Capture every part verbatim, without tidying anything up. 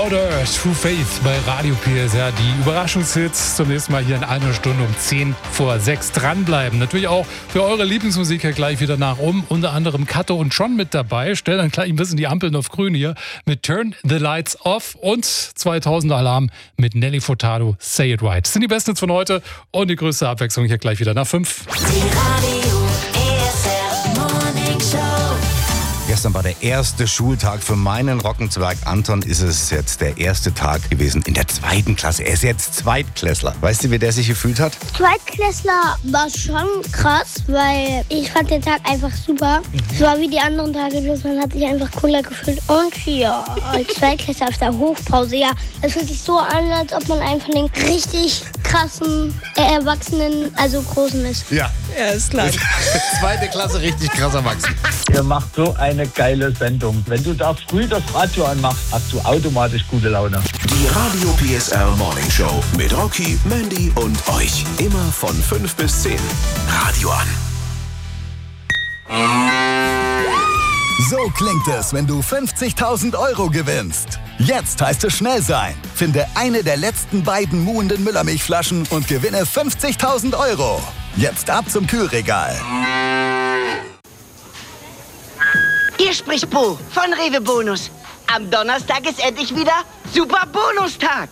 Louder, True Faith bei Radio P S R. Die Überraschungshits zum nächsten Mal hier in einer Stunde um zehn vor sechs dranbleiben. Natürlich auch für eure Lieblingsmusik hier gleich wieder nach um. Unter anderem Kato und John mit dabei. Stellen dann gleich ein bisschen die Ampeln auf grün hier mit Turn the Lights Off und zweitausender Alarm mit Nelly Furtado, Say It Right. Das sind die besten Hits von heute und die größte Abwechslung hier gleich wieder nach fünf. Die Radio P S R Morning Show. Gestern war der erste Schultag für meinen Rockenzwerg Anton. Ist es jetzt der erste Tag gewesen in der zweiten Klasse. Er ist jetzt Zweitklässler. Weißt du, wie der sich gefühlt hat? Zweitklässler war schon krass, weil ich fand den Tag einfach super. Es war wie die anderen Tage, bloß man hat sich einfach cooler gefühlt. Und ja, als Zweitklässler auf der Hofpause, ja, es fühlt sich so an, als ob man einfach den richtig krassen äh, Erwachsenen, also Großen ist. Ja. Er ist klein. Zweite Klasse, richtig krass erwachsen. Ihr macht so eine geile Sendung. Wenn du da früh das Radio anmachst, hast du automatisch gute Laune. Die Radio P S R Morning Show mit Rocky, Mandy und euch. Immer von fünf bis zehn. Radio an. So klingt es, wenn du fünfzigtausend Euro gewinnst. Jetzt heißt es schnell sein. Finde eine der letzten beiden muhenden Müllermilchflaschen und gewinne fünfzigtausend Euro. Jetzt ab zum Kühlregal. Hier spricht Bo von Rewe Bonus. Am Donnerstag ist endlich wieder Super Bonustag.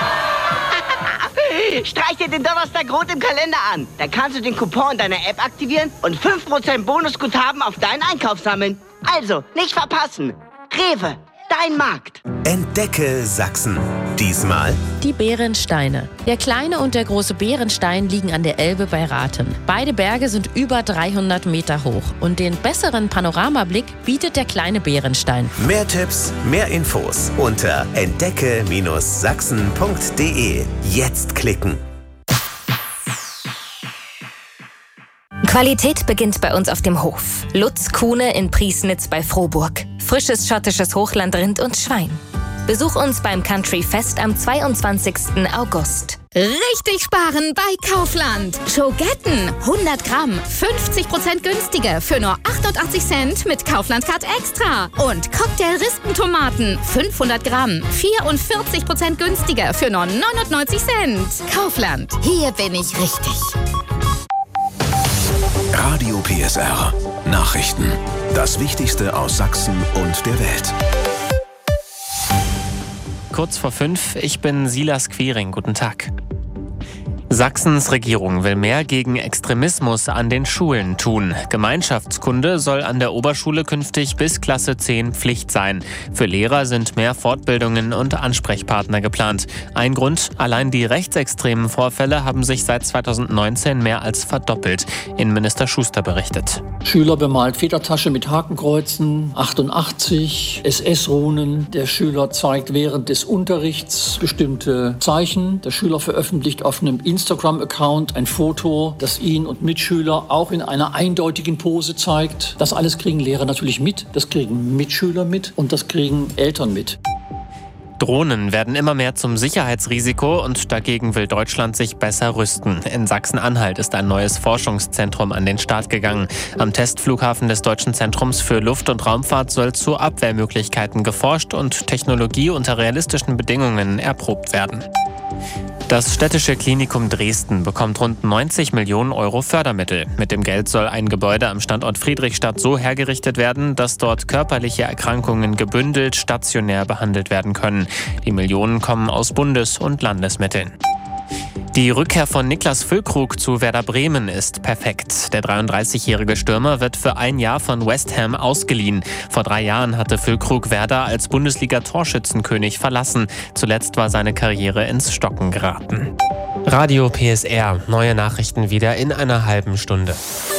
Streich dir den Donnerstag rot im Kalender an. Da kannst du den Coupon deiner App aktivieren und fünf Prozent Bonusguthaben auf deinen Einkauf sammeln. Also, nicht verpassen. Rewe, dein Markt. Entdecke Sachsen. Diesmal die Bärensteine. Der kleine und der große Bärenstein liegen an der Elbe bei Rathen. Beide Berge sind über dreihundert Meter hoch und den besseren Panoramablick bietet der kleine Bärenstein. Mehr Tipps, mehr Infos unter entdecke Sachsen punkt de. Jetzt klicken. Qualität beginnt bei uns auf dem Hof. Lutz Kuhne in Priesnitz bei Frohburg. Frisches schottisches Hochlandrind und Schwein. Besuch uns beim Country Fest am zweiundzwanzigsten August. Richtig sparen bei Kaufland. Schogetten hundert Gramm, fünfzig Prozent günstiger für nur achtundachtzig Cent mit Kaufland Card Extra. Und Cocktail-Rispentomaten fünfhundert Gramm, vierundvierzig Prozent günstiger für nur neunundneunzig Cent. Kaufland, hier bin ich richtig. Radio P S R. Nachrichten. Das Wichtigste aus Sachsen und der Welt. Kurz vor fünf, ich bin Silas Quiring. Guten Tag. Sachsens Regierung will mehr gegen Extremismus an den Schulen tun. Gemeinschaftskunde soll an der Oberschule künftig bis Klasse zehn Pflicht sein. Für Lehrer sind mehr Fortbildungen und Ansprechpartner geplant. Ein Grund, allein die rechtsextremen Vorfälle haben sich seit zweitausendneunzehn mehr als verdoppelt. Innenminister Schuster berichtet. Schüler bemalt Federtasche mit Hakenkreuzen, achtundachtzig, S S-Runen. Der Schüler zeigt während des Unterrichts bestimmte Zeichen. Der Schüler veröffentlicht auf einem Instagram-Account ein Foto, das ihn und Mitschüler auch in einer eindeutigen Pose zeigt. Das alles kriegen Lehrer natürlich mit, das kriegen Mitschüler mit und das kriegen Eltern mit. Drohnen werden immer mehr zum Sicherheitsrisiko und dagegen will Deutschland sich besser rüsten. In Sachsen-Anhalt ist ein neues Forschungszentrum an den Start gegangen. Am Testflughafen des Deutschen Zentrums für Luft- und Raumfahrt soll zu Abwehrmöglichkeiten geforscht und Technologie unter realistischen Bedingungen erprobt werden. Das Städtische Klinikum Dresden bekommt rund neunzig Millionen Euro Fördermittel. Mit dem Geld soll ein Gebäude am Standort Friedrichstadt so hergerichtet werden, dass dort körperliche Erkrankungen gebündelt stationär behandelt werden können. Die Millionen kommen aus Bundes- und Landesmitteln. Die Rückkehr von Niklas Füllkrug zu Werder Bremen ist perfekt. Der dreiunddreißigjährige Stürmer wird für ein Jahr von West Ham ausgeliehen. Vor drei Jahren hatte Füllkrug Werder als Bundesliga-Torschützenkönig verlassen. Zuletzt war seine Karriere ins Stocken geraten. Radio P S R, neue Nachrichten wieder in einer halben Stunde.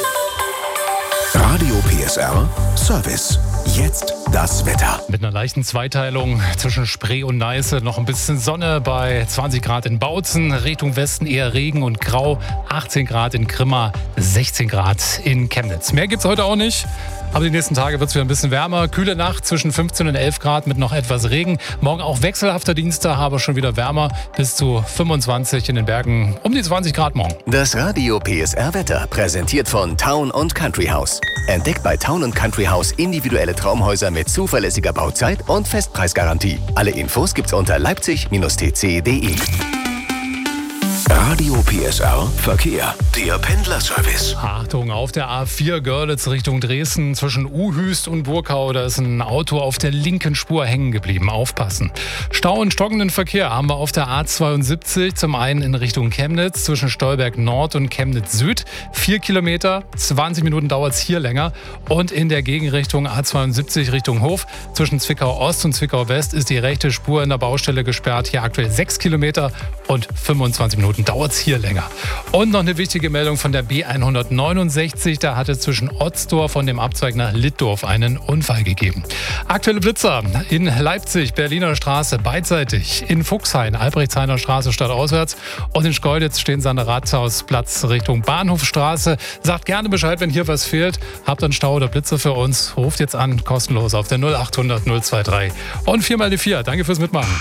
Radio P S R Service. Jetzt das Wetter. Mit einer leichten Zweiteilung zwischen Spree und Neiße. Noch ein bisschen Sonne bei zwanzig Grad in Bautzen. Richtung Westen eher Regen und Grau. achtzehn Grad in Grimma, sechzehn Grad in Chemnitz. Mehr gibt's heute auch nicht. Aber die nächsten Tage wird es wieder ein bisschen wärmer. Kühle Nacht zwischen fünfzehn und elf Grad mit noch etwas Regen. Morgen auch wechselhafter Dienstag, aber schon wieder wärmer. Bis zu fünfundzwanzig in den Bergen. Um die zwanzig Grad morgen. Das Radio P S R Wetter präsentiert von Town und Country House. Entdeckt bei Town und Country House individuelle Traumhäuser mit mit zuverlässiger Bauzeit und Festpreisgarantie. Alle Infos gibt's unter leipzig T C punkt de. Radio P S R Verkehr. Der Pendlerservice. Achtung, auf der A vier Görlitz Richtung Dresden zwischen Uhüst und Burkau, da ist ein Auto auf der linken Spur hängen geblieben. Aufpassen. Stau und stockenden Verkehr haben wir auf der A zweiundsiebzig, zum einen in Richtung Chemnitz zwischen Stolberg Nord und Chemnitz Süd. Vier Kilometer, zwanzig Minuten dauert es hier länger. Und in der Gegenrichtung A zweiundsiebzig Richtung Hof zwischen Zwickau Ost und Zwickau West ist die rechte Spur in der Baustelle gesperrt. Hier aktuell sechs Kilometer und fünfundzwanzig Minuten dauert es hier länger. Und noch eine wichtige Meldung von der B hundertneunundsechzig. Da hat es zwischen Otzdorf und dem Abzweig nach Littdorf einen Unfall gegeben. Aktuelle Blitzer in Leipzig, Berliner Straße beidseitig, in Fuchshain, Albrechtshainer Straße stadtauswärts und in Schkeuditz stehen sie an der Rathausplatz Richtung Bahnhofstraße. Sagt gerne Bescheid, wenn hier was fehlt. Habt einen Stau oder Blitzer für uns? Ruft jetzt an, kostenlos auf der null achthundert null drei und vier mal die vier. Danke fürs Mitmachen.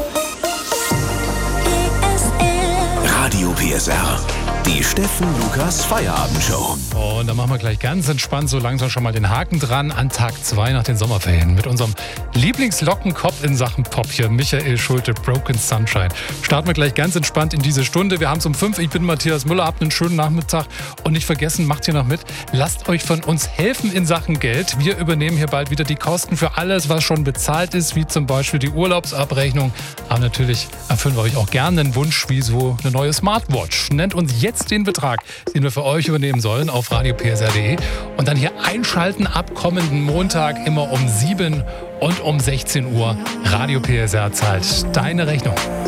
Radio P S R. Die Steffen Lukas Feierabendshow. Und dann machen wir gleich ganz entspannt so langsam schon mal den Haken dran an Tag zwei nach den Sommerferien mit unserem Lieblingslockenkopf in Sachen Pop hier, Michael Schulte, Broken Sunshine. Starten wir gleich ganz entspannt in diese Stunde. Wir haben es um fünf. Ich bin Matthias Müller. Habt einen schönen Nachmittag. Und nicht vergessen, macht hier noch mit. Lasst euch von uns helfen in Sachen Geld. Wir übernehmen hier bald wieder die Kosten für alles, was schon bezahlt ist, wie zum Beispiel die Urlaubsabrechnung. Aber natürlich erfüllen wir euch auch gerne einen Wunsch, wie so eine neue Smartwatch. Nennt uns jetzt den Betrag, den wir für euch übernehmen sollen, auf radio p s r punkt de und dann hier einschalten ab kommenden Montag immer um sieben und um sechzehn Uhr. Radio P S R zahlt deine Rechnung.